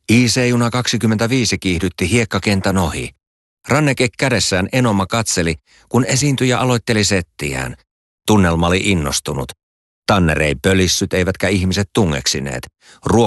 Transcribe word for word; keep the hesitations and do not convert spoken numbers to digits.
I C-juna kaksikymmentäviisi kiihdytti hiekkakentän ohi. Ranneke kädessään Enoma katseli, kun esiintyjä aloitteli settiään. Tunnelma oli innostunut. Tanner ei pölissyt eivätkä ihmiset tungeksineet.